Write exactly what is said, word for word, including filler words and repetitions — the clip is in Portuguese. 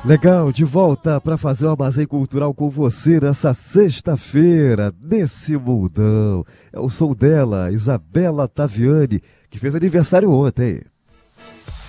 Legal, de volta para fazer o Armazém Cultural com você nessa sexta-feira, nesse mundão. É o som dela, Isabela Taviani, que fez aniversário ontem.